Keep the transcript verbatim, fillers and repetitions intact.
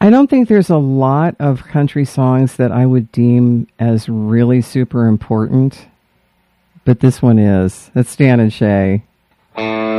I don't think there's a lot of country songs that I would deem as really super important, but this one is. That's Stan and Shay.